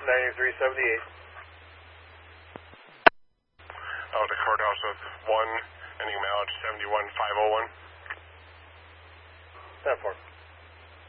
9378. Out to courthouse with 1, ending mileage 71501. 10-4.